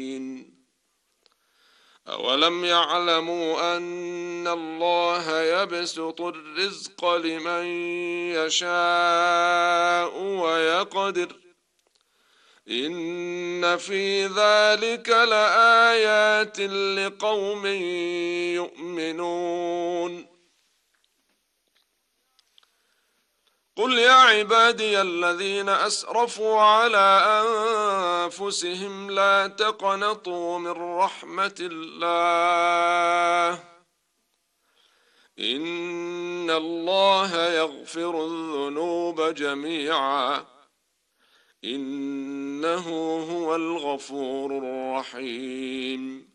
أولم يعلموا أن الله يبسط الرزق لمن يشاء ويقدر إن في ذلك لآيات لقوم يؤمنون قل يا عبادي الذين أسرفوا على أنفسهم لا تقنطوا من رحمة الله إن الله يغفر الذنوب جميعا إنه هو الغفور الرحيم